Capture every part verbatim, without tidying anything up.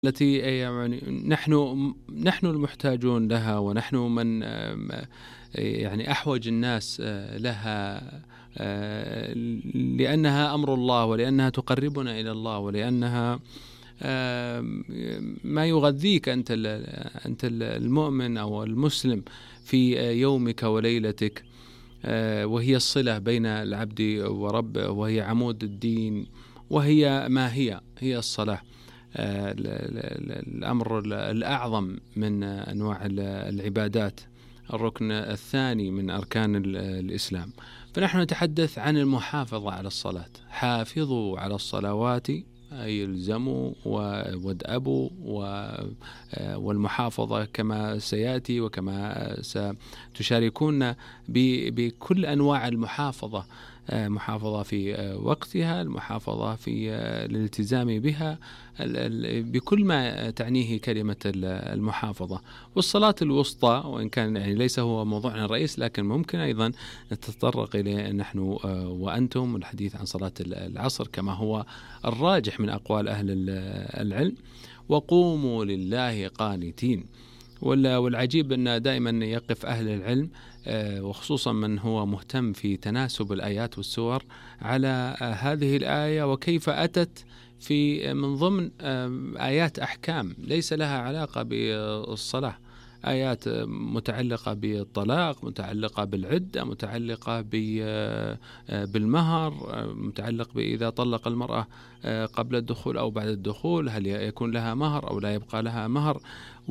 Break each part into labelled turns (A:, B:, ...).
A: التي يعني نحن نحن المحتاجون لها، ونحن من يعني أحوج الناس لها، لأنها أمر الله، ولأنها تقربنا إلى الله، ولأنها ما يغذيك أنت أنت المؤمن أو المسلم في يومك وليلتك، وهي الصلة بين العبد وربه، وهي عمود الدين، وهي ما هي هي الصلاة، الأمر الأعظم من أنواع العبادات، الركن الثاني من أركان الإسلام. فنحن نتحدث عن المحافظة على الصلاة. حافظوا على الصلوات، أي الزموا وادأبوا، والمحافظة كما سيأتي وكما ستشاركون بكل أنواع المحافظة، محافظة في وقتها، المحافظة في الالتزام بها، بكل ما تعنيه كلمة المحافظة. والصلاة الوسطى، وإن كان يعني ليس هو موضوعنا الرئيس، لكن ممكن أيضا نتطرق إليه نحن وأنتم، الحديث عن صلاة العصر كما هو الراجح من أقوال أهل العلم: وقوموا لله قانتين. والعجيب أن دائما يقف أهل العلم، وخصوصا من هو مهتم في تناسب الآيات والسور، على هذه الآية وكيف أتت في من ضمن آيات أحكام ليس لها علاقة بالصلاة، آيات متعلقة بالطلاق، متعلقة بالعدة، متعلقة بالمهر، متعلق بإذا طلق المرأة قبل الدخول أو بعد الدخول هل يكون لها مهر أو لا يبقى لها مهر.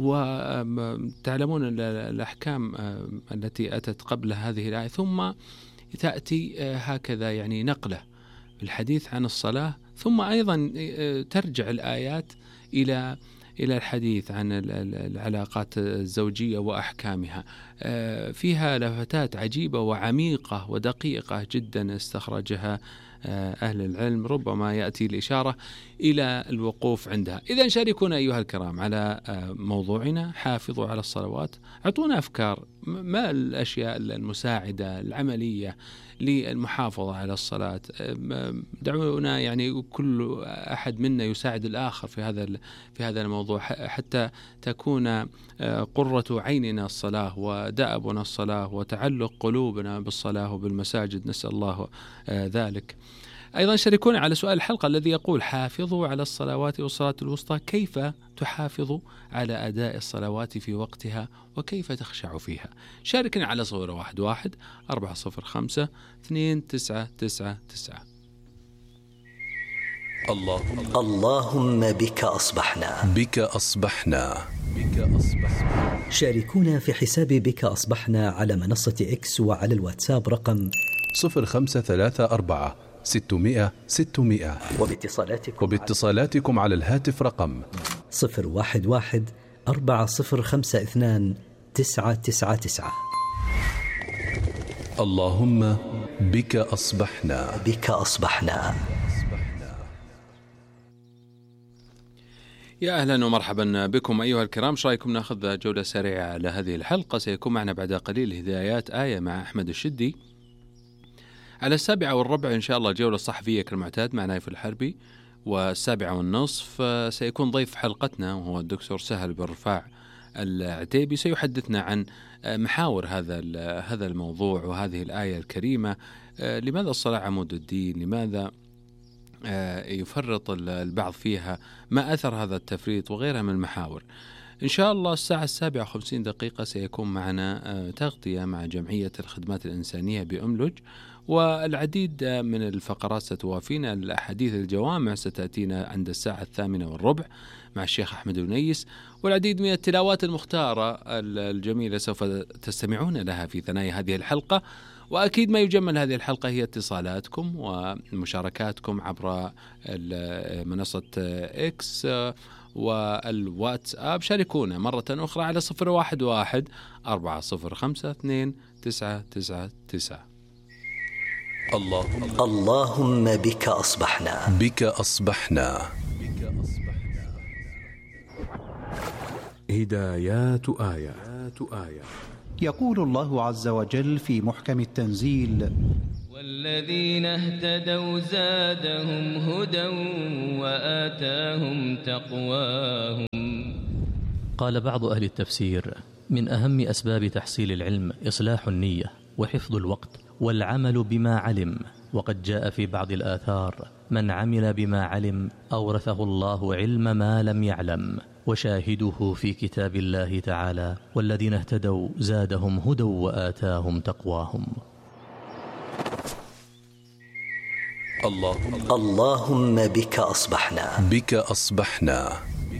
A: وتعلمون الأحكام التي أتت قبل هذه الآية، ثم تأتي هكذا يعني نقلة الحديث عن الصلاة، ثم أيضا ترجع الآيات إلى إلى الحديث عن العلاقات الزوجية وأحكامها. فيها لفتات عجيبة وعميقة ودقيقة جدا استخرجها أهل العلم، ربما يأتي الإشارة إلى الوقوف عندها. إذن شاركونا أيها الكرام على موضوعنا: حافظوا على الصلوات. أعطونا أفكار، ما الأشياء المساعدة العملية للمحافظة على الصلاة. دعونا يعني كل أحد منا يساعد الآخر في هذا في هذا الموضوع، حتى تكون قرة عيننا الصلاة، ودأبنا الصلاة، وتعلق قلوبنا بالصلاة وبالمساجد، نسأل الله ذلك. أيضا شاركونا على سؤال الحلقة الذي يقول: حافظوا على الصلوات والصلاة الوسطى، كيف تحافظ على أداء الصلوات في وقتها، وكيف تخشع فيها؟ شاركنا على صفر واحد واحد أربعة صفر خمسة اثنين تسعة تسعة تسعة.
B: اللهم اللهم بك أصبحنا
C: بك أصبحنا بك أصبحنا.
B: شاركونا في حساب بك أصبحنا على منصة إكس وعلى الواتساب رقم
C: صفر خمسة ثلاثة أربعة ستمائة ستمائة،
B: وباتصالاتكم,
C: وباتصالاتكم على الهاتف رقم
B: صفر واحد واحد أربعة صفر خمسة اثنان تسعة تسعة تسعة.
C: اللهم بك أصبحنا
B: بك أصبحنا.
A: يا أهلا ومرحبا بكم أيها الكرام. ايش رايكم ناخذ جولة سريعة على هذه الحلقة؟ سيكون معنا بعد قليل هدايات آية مع أحمد الشدي. على السابعة والربع إن شاء الله جولة صحفية كالمعتاد مع نايف الحربي. والسابعة والنصف سيكون ضيف حلقتنا وهو الدكتور سهل بن رفاع العتيبي، سيحدثنا عن محاور هذا هذا الموضوع وهذه الآية الكريمة. لماذا الصلاة عمود الدين؟ لماذا يفرط البعض فيها؟ ما أثر هذا التفريط؟ وغيرها من المحاور. إن شاء الله الساعة السابعة وخمسين دقيقة سيكون معنا تغطية مع جمعية الخدمات الإنسانية بأملج، والعديد من الفقرات ستوافينا. الأحاديث الجوامع ستأتينا عند الساعة الثامنة والربع مع الشيخ أحمد ونيس، والعديد من التلاوات المختارة الجميلة سوف تستمعون لها في ثنايا هذه الحلقة. وأكيد ما يجمل هذه الحلقة هي اتصالاتكم ومشاركاتكم عبر منصة إكس والواتساب. شاركونا مرة أخرى على صفر واحد واحد أربعة صفر خمسة اثنين تسعة تسعة تسعة.
B: اللهم اللهم بك أصبحنا
C: بك أصبحنا.
D: هدايات آية. يقول الله عز وجل في محكم التنزيل:
E: والذي
D: والذين اهتدوا زادهم هدى وآتاهم تقواهم.
E: قال بعض أهل التفسير: من أهم أسباب تحصيل العلم إصلاح النية وحفظ الوقت والعمل بما علم. وقد جاء في بعض الآثار: من عمل بما علم أورثه الله علم ما لم يعلم. وشاهده في كتاب الله تعالى: والذين اهتدوا زادهم هدى وآتاهم تقواهم.
C: اللهم
B: اللهم بك أصبحنا
C: بك أصبحنا.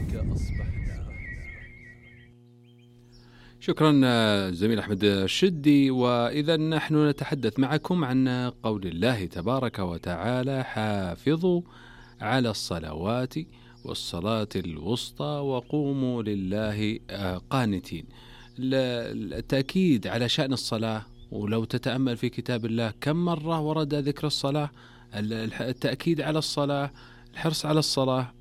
A: شكرا زميل أحمد الشدي. وإذا نحن نتحدث معكم عن قول الله تبارك وتعالى: حافظوا على الصلوات والصلاة الوسطى وقوموا لله قانتين. التأكيد على شأن الصلاة، ولو تتأمل في كتاب الله كم مرة ورد ذكر الصلاة، التأكيد على الصلاة، الحرص على الصلاة.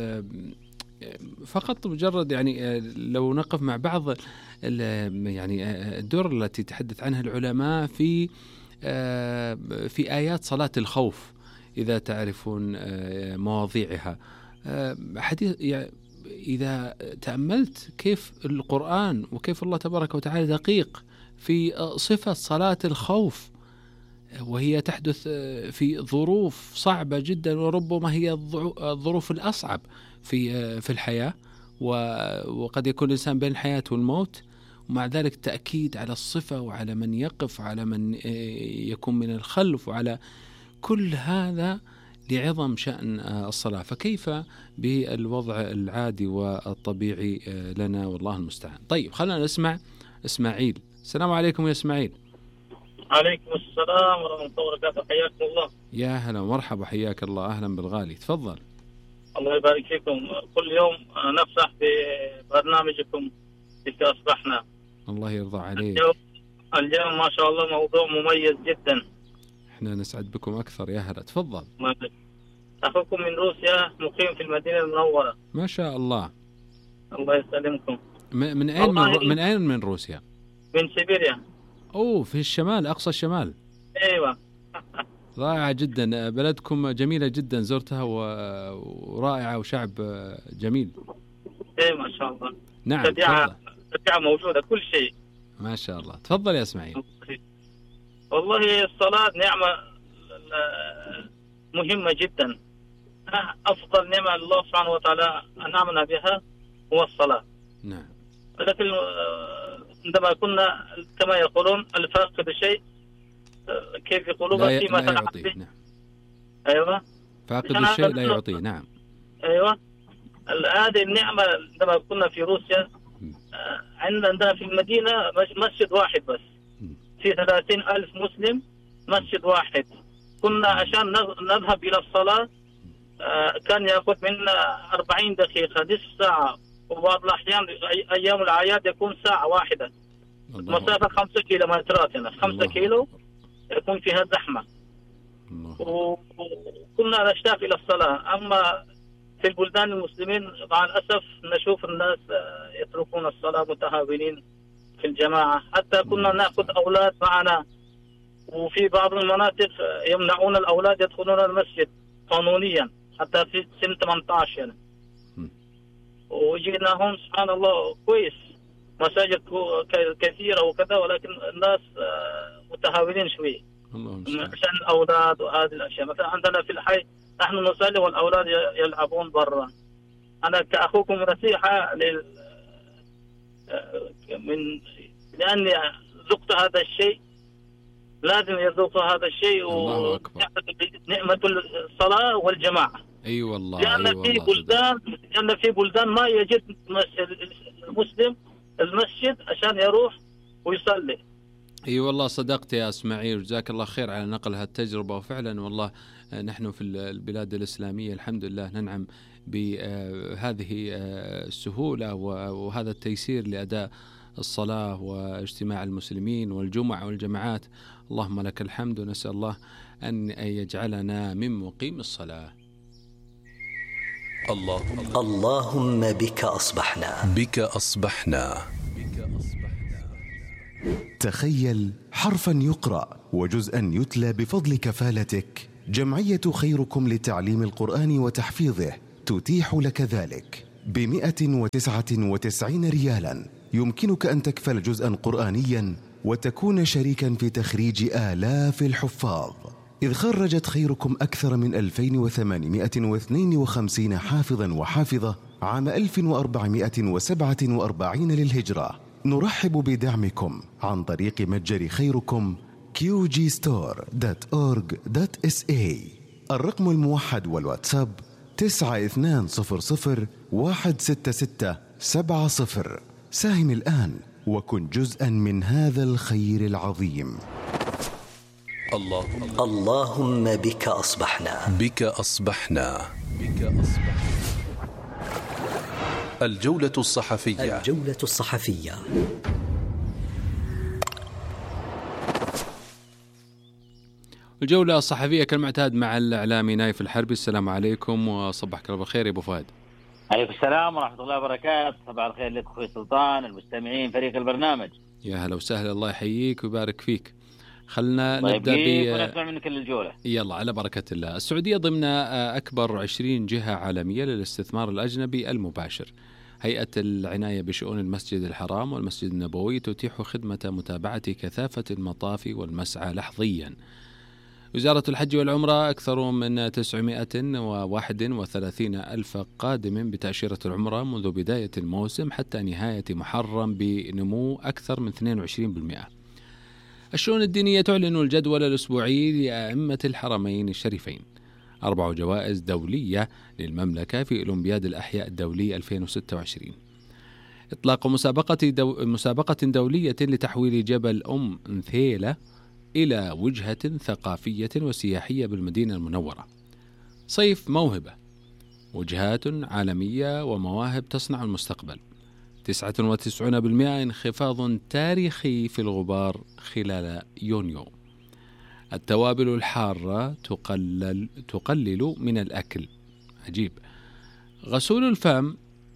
A: فقط مجرد يعني لو نقف مع بعض يعني الدور التي تحدث عنها العلماء في في آيات صلاة الخوف، إذا تعرفون مواضيعها. حديث يعني إذا تأملت كيف القرآن وكيف الله تبارك وتعالى دقيق في صفة صلاة الخوف، وهي تحدث في ظروف صعبة جدا، وربما هي الظروف الأصعب في في الحياة، وقد يكون الإنسان بين الحياة والموت، ومع ذلك تأكيد على الصفة وعلى من يقف وعلى من يكون من الخلف وعلى كل هذا لعظم شأن الصلاة. فكيف بالوضع العادي والطبيعي لنا، والله المستعان. طيب خلينا نسمع إسماعيل. السلام عليكم يا إسماعيل.
F: عليكم السلام ورحمة الله وبركاته، حياكم الله.
A: يا هلا ومرحبا، حياك الله، أهلا بالغالي، تفضل.
F: الله يبارك فيكم. كل يوم نفرح ببرنامجكم بك أصبحنا.
A: الله يرضى عليك.
F: اليوم, اليوم ما شاء الله موضوع مميز جدا.
A: احنا نسعد بكم أكثر، يا هلا، تفضل.
F: أخوكم من روسيا مقيم في المدينة المنورة.
A: ما شاء الله.
F: الله يسلمكم.
A: من أين من, رو... من أين من روسيا؟
F: من سيبيريا.
A: أوه، في الشمال، أقصى الشمال.
F: أيوة.
A: رائعة جدا، بلدكم جميلة جدا، زرتها ورائعة وشعب جميل.
F: إيه ما شاء الله.
A: نعم.
F: تبيعة تبيعة موجودة كل شيء.
A: ما شاء الله، تفضل يا إسماعيل.
F: والله الصلاة نعمة مهمة جدا. أفضل نعمة الله سبحانه وتعالى أنعمنا بها هو الصلاة.
A: نعم.
F: لكن عندما كنا كما يقولون الفاقد شيء كيف يقولون
A: لا, ي...
F: فيما
A: لا يعطيه. نعم.
F: أيوة.
A: فاقد الشيء لا يعطيه. نعم.
F: أيوة. هذه النعمة عندما كنا في روسيا عندنا في المدينة مسجد واحد بس في ثلاثين ألف مسلم، مسجد واحد. كنا عشان نذهب إلى الصلاة كان يأخذ منا أربعين دقيقة، نصف ساعة، وبعض الأحيان أيام الأعياد يكون ساعة واحدة. مسافة خمسة كيلومترات هنا، خمسة كيلو يكون فيها زحمة. وكنا نشتاق إلى الصلاة. أما في البلدان المسلمين مع الأسف نشوف الناس يتركون الصلاة متهاونين في الجماعة. حتى كنا نأخذ أولاد معنا، وفي بعض المناطق يمنعون الأولاد يدخلون المسجد قانونيا حتى في سن ثمانية عشر يعني. وجيناهم سبحان الله كويس، مساجد كثيرة وكذا، ولكن الناس متهاونين شوي عشان الأولاد وهذه الأشياء. مثلا عندنا في الحي نحن نصلي والأولاد يلعبون برا. أنا كأخوكم نصيحة لل... من لأني ذقت هذا الشيء لازم يذوق هذا الشيء، ونعمة الصلاة والجماعة.
A: أي أيوة والله.
F: لأن
A: أيوة
F: في بلدان لأن في بلدان ما يجد المسلم المسجد عشان يروح ويصلي.
A: اي أيوة والله، صدقت يا اسماعيل، وجزاك الله خير على نقل هالتجربة. وفعلا والله نحن في البلاد الإسلامية الحمد لله ننعم بهذه السهولة وهذا التيسير لأداء الصلاة واجتماع المسلمين والجمع والجماعات. اللهم لك الحمد، ونسأل الله أن يجعلنا من مقيم الصلاة.
C: اللهم
B: اللهم بك أصبحنا
C: بك أصبحنا.
G: تخيل حرفا يقرأ وجزءا يتلى بفضل كفالتك، جمعية خيركم لتعليم القرآن وتحفيظه تتيح لك ذلك بمئة وتسعة وتسعين ريالا. يمكنك أن تكفل جزءا قرآنيا وتكون شريكا في تخريج آلاف الحفاظ، إذ خرجت خيركم أكثر من ألفين وثمانمئة واثنين وخمسين حافظا وحافظة عام ألف وأربعمئة وسبعة وأربعين للهجرة. نرحب بدعمكم عن طريق متجر خيركم كيو جي ستور دوت أورج دوت إس إيه. الرقم الموحد والواتساب تسعة اثنان صفر صفر واحد ستة ستة سبعة صفر. ساهم الآن وكن جزءا من هذا الخير العظيم.
C: اللهم
B: اللهم بك أصبحنا
C: بك أصبحنا بك أصبحنا. الجولة الصحفية
B: الجولة الصحفية.
A: الجولة الصحفية كالمعتاد مع الإعلامي نايف الحربي. السلام عليكم وصبحك الله بالخير يا أبو فهد.
H: عليكم السلام ورحمة الله وبركاته. صباح الخير لك أخوي سلطان، المستمعين، فريق البرنامج.
A: يا هلا وسهلا، الله يحييك ويبارك فيك. خلنا
H: طيب
A: نبدأ ب
H: ونسمع منك الجولة.
A: يلا على بركة الله. السعودية ضمن أكبر عشرين جهة عالمية للاستثمار الأجنبي المباشر. هيئة العناية بشؤون المسجد الحرام والمسجد النبوي تتيح خدمة متابعة كثافة المطاف والمسعى لحظيا. وزارة الحج والعمرة أكثر من تسعمئة وواحد وثلاثين ألف قادم بتأشيرة العمرة منذ بداية الموسم حتى نهاية محرم بنمو أكثر من اثنين وعشرين بالمئة. الشؤون الدينية تعلن الجدول الأسبوعي لأئمة الحرمين الشريفين. أربع جوائز دولية للمملكة في أولمبياد الأحياء الدولي ألفين وستة وعشرين. إطلاق مسابقة, دو... مسابقة دولية لتحويل جبل أم نثيلة إلى وجهة ثقافية وسياحية بالمدينة المنورة. صيف موهبة، وجهات عالمية ومواهب تصنع المستقبل. تسعة وتسعين بالمئة انخفاض تاريخي في الغبار خلال يونيو. التوابل الحارة تقلل, تقلل من الأكل. عجيب. غسول الفم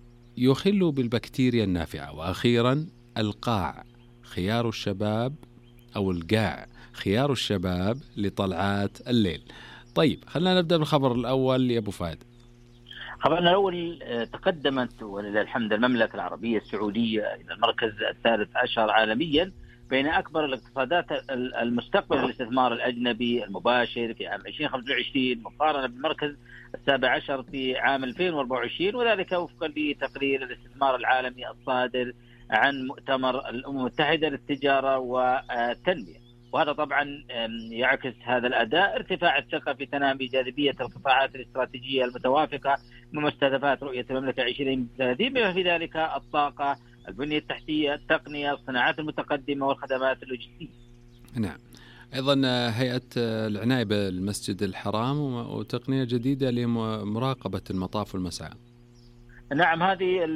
A: يخل بالبكتيريا النافعة. وأخيرا القاع خيار الشباب أو القاع خيار الشباب لطلعات الليل. طيب خلينا نبدأ بالخبر الأول يا أبو فهد.
H: خبرنا الأول، تقدمت ولله الحمد المملكة العربية السعودية إلى المركز الثالث عشر عالميا بين أكبر الاقتصادات المستقبل للاستثمار الأجنبي المباشر في عام ألفين وخمسة وعشرين مقارنة بالمركز السابع عشر في عام ألفين وأربعة وعشرين، وذلك وفقا لتقرير الاستثمار العالمي الصادر عن مؤتمر الأمم المتحدة للتجارة والتنمية. وهذا طبعا يعكس هذا الأداء ارتفاع الثقة في تنامي جاذبية القطاعات الاستراتيجية المتوافقة من مستهدفات رؤية المملكة عشرين ثلاثين، بما في ذلك الطاقة، البنية التحتية، التقنية، الصناعات المتقدمة والخدمات اللوجستية.
A: نعم. أيضا هيئة العناية بالمسجد الحرام وتقنية جديدة لمراقبة المطاف والمسعى.
H: نعم، هذه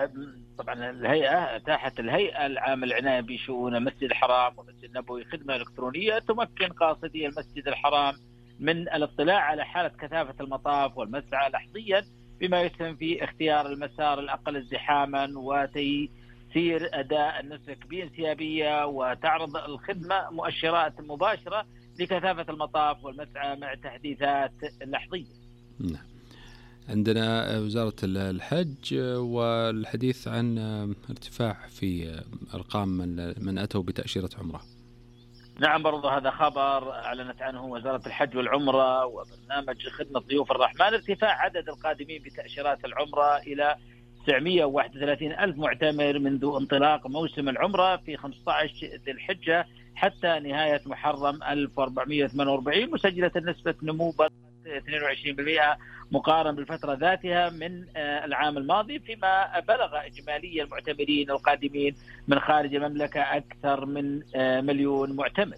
H: طبعا الهيئة أتاحت الهيئة العامة للعناية بشؤون المسجد الحرام والمسجد النبوي خدمة إلكترونية تمكن قاصدي المسجد الحرام من الاطلاع على حالة كثافة المطاف والمسعى لحظيا، بما يسهم في اختيار المسار الأقل ازدحاما وتيسير أداء النسك بانسيابية، وتعرض الخدمة مؤشرات مباشرة لكثافة المطاف والمسعى مع تحديثات لحظية.
A: نعم. عندنا وزارة الحج والحديث عن ارتفاع في أرقام من أتوا بتأشيرة عمرة.
H: نعم، برضو هذا خبر أعلنت عنه وزارة الحج والعمرة وبرنامج خدمة ضيوف الرحمن، ارتفاع عدد القادمين بتأشيرات العمرة إلى تسعمئة وواحد وثلاثين ألف معتمر منذ انطلاق موسم العمرة في خمسة عشر ذي الحجة حتى نهاية محرم ألف وأربعمئة وثمانية وأربعين، مسجلة نسبة نمو اثنين وعشرين بالمئة مقارنة بالفترة ذاتها من العام الماضي، فيما بلغ إجمالي المعتمرين القادمين من خارج المملكة أكثر من مليون معتمر.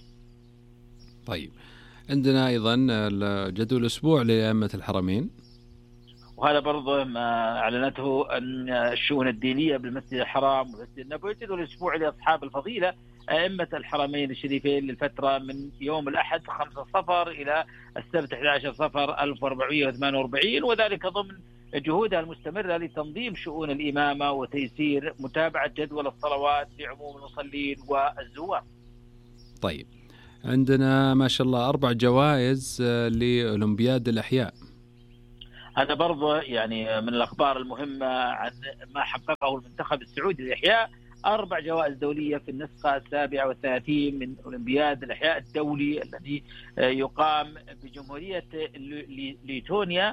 A: طيب عندنا أيضا جدول الأسبوع لأئمة الحرمين،
H: وهذا برضه ما أعلنته أن الشؤون الدينية بالمسجد الحرام والمسجد النبوي. جدول الأسبوع لأصحاب الفضيلة أئمة الحرمين الشريفين للفترة من يوم الأحد خمسة صفر إلى السبت أحد عشر صفر ألف وأربعمئة وثمانية وأربعين، وذلك ضمن جهودها المستمرة لتنظيم شؤون الإمامة وتيسير متابعة جدول الصلوات لعموم المصلين والزوار.
A: طيب عندنا ما شاء الله أربع جوائز لأولمبياد الأحياء.
H: هذا برضه يعني من الأخبار المهمة عن ما حققه المنتخب السعودي للإحياء، أربع جوائز دولية في النسخة السابعة والثلاثين من أولمبياد الأحياء الدولي الذي يقام بجمهورية ليتونيا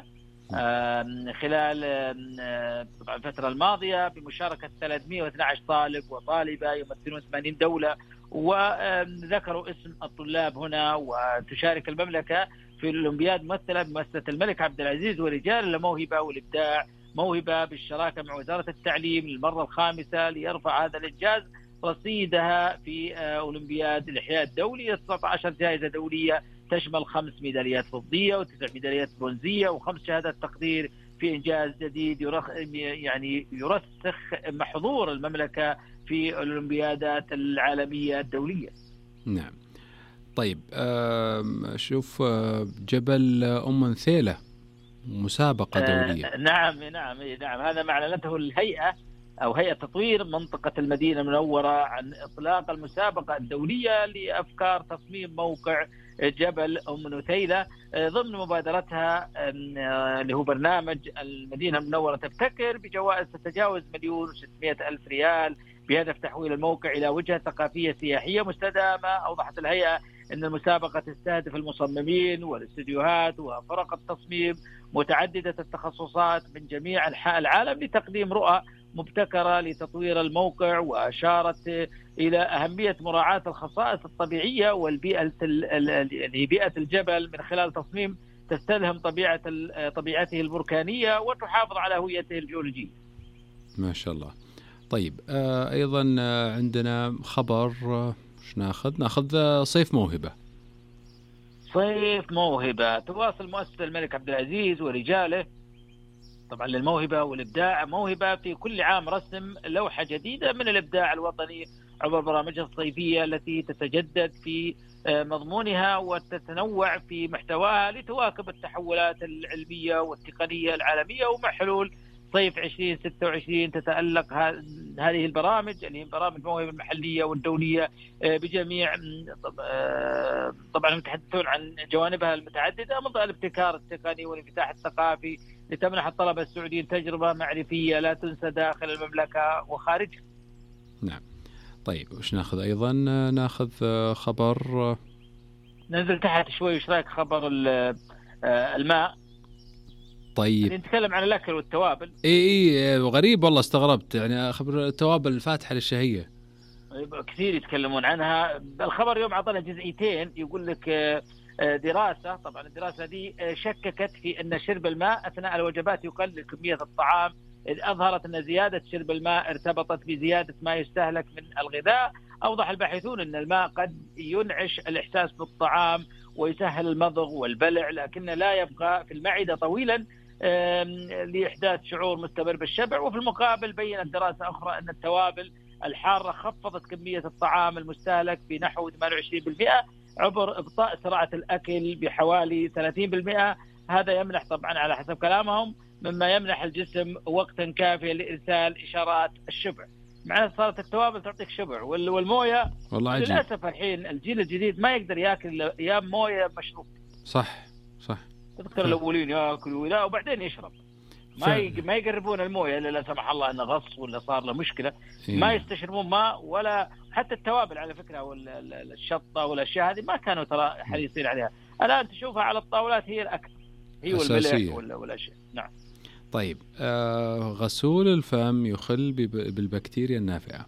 H: خلال طبعا الفترة الماضية بمشاركة ثلاثمئة واثني عشر طالب وطالبة يمثلون ثمانين دولة، وذكروا اسم الطلاب هنا. وتشارك المملكة في الأولمبياد ممثلة بمؤسسة الملك عبد العزيز ورجال الموهبة والإبداع، موهبة بالشراكة مع وزارة التعليم للمرة الخامسة ليرفع هذا الإنجاز رصيدها في أولمبياد الإحياء الدولي. تسعة عشر جائزة دولية تشمل خمس ميداليات فضية وتسع ميداليات برونزية وخمس شهادات تقدير في إنجاز جديد يرخ يعني يرسخ محظور المملكة في الأولمبيادات العالمية الدولية.
A: نعم. طيب شوف جبل أم نثيلة مسابقة دولية.
H: آه نعم نعم نعم هذا ما أعلنته الهيئة أو هيئة تطوير منطقة المدينة المنورة عن إطلاق المسابقة الدولية لأفكار تصميم موقع جبل أم نثيلة ضمن مبادرتها اللي هو برنامج المدينة المنورة تبتكر بجوائز تتجاوز مليون وستمائة ألف ريال بهدف تحويل الموقع إلى وجهة ثقافية سياحية مستدامة. أوضحت الهيئة أن المسابقة تستهدف المصممين والاستديوهات وفرق التصميم متعددة التخصصات من جميع أنحاء العالم لتقديم رؤى مبتكرة لتطوير الموقع، وأشارت إلى أهمية مراعاة الخصائص الطبيعية والبيئة بيئة الجبل من خلال تصميم تستلهم طبيعة طبيعته البركانية وتحافظ على هويته الجيولوجية.
A: ما شاء الله. طيب آه أيضا عندنا خبر وش ناخذ ناخذ صيف موهبة.
H: صيف موهبة تواصل مؤسسة الملك عبد العزيز ورجاله طبعا للموهبة والإبداع، موهبة في كل عام رسم لوحة جديدة من الإبداع الوطني عبر برامجها الصيفية التي تتجدد في مضمونها وتتنوع في محتواها لتواكب التحولات العلمية والتقنية العالمية. ومع حلول صيف عشرين ستة وعشرين تتألق هذه البرامج يعني برامج الموهبة المحلية والدولية بجميع طبعا يتحدثون عن جوانبها المتعددة من ضمن الابتكار التقني والانفتاح الثقافي لتمنح الطلبة السعوديين تجربة معرفية لا تنسى داخل المملكة وخارجها.
A: نعم. طيب وش ناخذ أيضا؟ ناخذ خبر
H: ننزل تحت شوي. وش رأيك خبر الماء؟
A: طيب
H: نتكلم عن الأكل والتوابل.
A: اي اي غريب والله استغربت يعني خبر التوابل الفاتحة للشهية
H: كثير يتكلمون عنها. الخبر يوم عطانا جزئيتين، يقول لك دراسة طبعا الدراسة دي شككت في أن شرب الماء أثناء الوجبات يقلل كمية الطعام، إذ أظهرت أن زيادة شرب الماء ارتبطت بزيادة ما يستهلك من الغذاء. أوضح الباحثون أن الماء قد ينعش الإحساس بالطعام ويسهل المضغ والبلع، لكنه لا يبقى في المعدة طويلا لإحداث شعور مستمر بالشبع. وفي المقابل بيّنت دراسة أخرى أن التوابل الحارة خفضت كمية الطعام المستهلك بنحو ثمانية وعشرين بالمئة عبر إبطاء سرعة الأكل بحوالي ثلاثين بالمئة. هذا يمنح طبعا على حسب كلامهم مما يمنح الجسم وقتا كافيا لإرسال إشارات الشبع. معناته صارت التوابل تعطيك شبع والموية للأسف الحين الجيل الجديد ما يقدر يأكل يا موية مشروب.
A: صح صح.
H: تذكر الأولين يأكلوا لا وبعدين يشرب ما ما يقربون المويه الا لا سمح الله انه غص ولا صار له مشكله. ما يستشربون ماء ولا حتى التوابل على فكره ولا الشطه والاشياء هذه ما كانوا ترى حريصين عليها. الان تشوفها على الطاولات هي الاكثر هي والملح ولا والاشياء. نعم.
A: طيب آه غسول الفم يخل بالبكتيريا النافعه.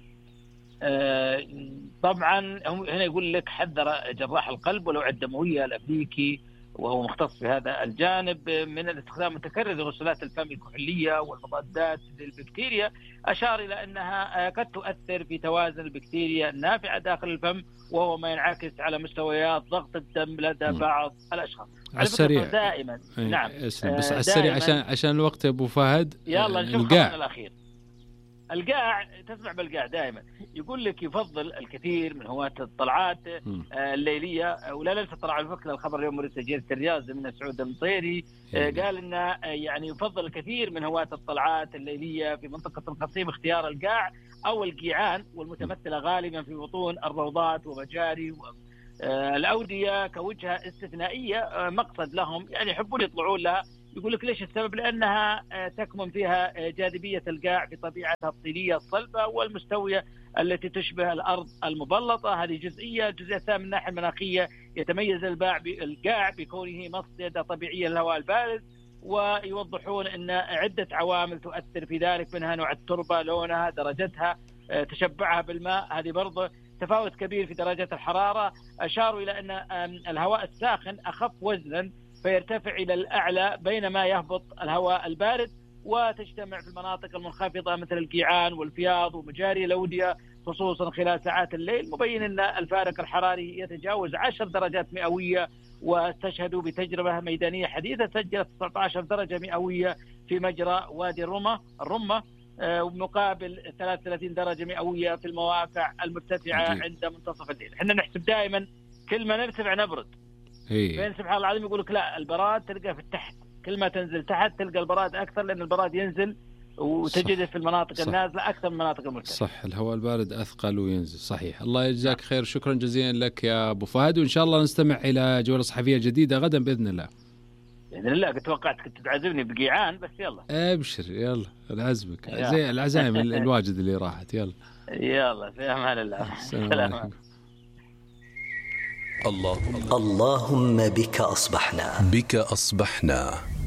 H: آه طبعا هنا يقول لك حذر جراح القلب والأوعية الدمويه الامريكي وهو مختص في هذا الجانب من الاستخدام المتكرر لغسولات الفم الكحولية والمضادات للبكتيريا. أشار إلى أنها قد تؤثر في توازن البكتيريا النافعة داخل الفم وهو ما ينعكس على مستويات ضغط الدم لدى م. بعض الأشخاص.
A: على السريع
H: دائما
A: ايه
H: نعم
A: بس على السريع عشان عشان الوقت يا أبو فهد.
H: يلا نشوف الخبر الأخير. القاع تسمع بالقاع دائما يقول لك يفضل الكثير من هواة الطلعات الليليه، ولا ننسى طلع الفكره الخبر اليوم مرسل جريده الرياض من سعود المطيري قال ان يعني يفضل الكثير من هواة الطلعات الليليه في منطقه القصيم اختيار القاع او القيعان، والمتمثله غالبا في بطون الروضات ومجاري الاوديه كوجهه استثنائيه مقصد لهم، يعني يحبون يطلعون لها. يقول لك ليش السبب؟ لأنها تكمن فيها جاذبية القاع بطبيعتها الطينية الصلبة والمستوية التي تشبه الأرض المبلطة. هذه جزئية. الجزئية الثانية من الناحية المناخية يتميز القاع بكونه مصيدة طبيعية للهواء البارد، ويوضحون أن عدة عوامل تؤثر في ذلك، منها نوع التربة، لونها، درجتها، تشبعها بالماء، هذه برضه تفاوت كبير في درجات الحرارة. أشاروا إلى أن الهواء الساخن أخف وزنا فيرتفع إلى الأعلى بينما يهبط الهواء البارد، وتجتمع في المناطق المنخفضة مثل القيعان والفياض ومجاري الأودية خصوصا خلال ساعات الليل، مبين أن الفارق الحراري يتجاوز عشر درجات مئوية. واستشهدوا بتجربة ميدانية حديثة سجلت تسعة عشر درجة مئوية في مجرى وادي الرمة الرمة ومقابل ثلاثة وثلاثين درجة مئوية في المواقع المرتفعة عند منتصف الليل. احنا نحسب دائما كل ما نرتفع نبرد، فين سبحان الله العظيم يقول لك لا البراد تلقى في تحت، كل ما تنزل تحت تلقى البراد أكثر، لأن البراد ينزل وتجده في المناطق صح. النازلة أكثر من المناطق المرتفعة.
A: صح، الهواء البارد أثقل وينزل. صحيح. الله يجزاك خير، شكرا جزيلا لك يا أبو فهد، وإن شاء الله نستمع إلى جولة صحفية جديدة غدا بإذن الله.
H: بإذن الله. قد توقعت كنت تعزمني بقيعان، بس يلا
A: أبشر، يلا العزمك زي العزائم الواجد اللي راحت. يلا
H: يلا في أمان الله.
A: السلام.
C: اللهم
B: اللهم بك أصبحنا
C: بك أصبحنا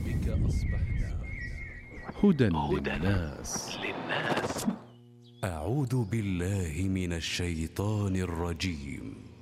A: هدى للناس.
C: أعوذ بالله من الشيطان الرجيم.